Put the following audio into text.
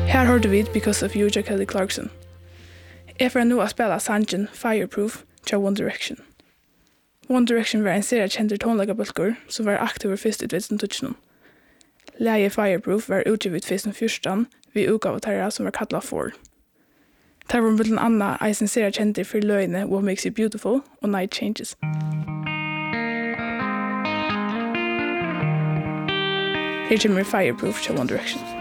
Her hørte vi Because of You, Kelly Clarkson. Jeg får nå å spille sangen Fireproof til One Direction. One Direction var en serie kjente tonlegabølger som var aktive først i 2000. Leie Fireproof var utgivet først om 14 ved utgavetærere som var kallet for. Der var blant annet en serie kjente for løgene What Makes You Beautiful og Night Changes. Her kommer Fireproof til One Direction.